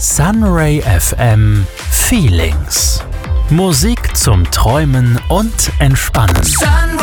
Sunray FM Feelings. Musik zum Träumen und Entspannen.